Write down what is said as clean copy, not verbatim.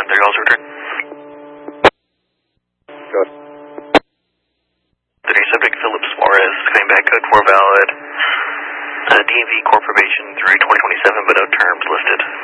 1030, also return. Good. The subject Phillips Suarez, claim back code 4 valid. DMV core probation through 2027, but no terms listed.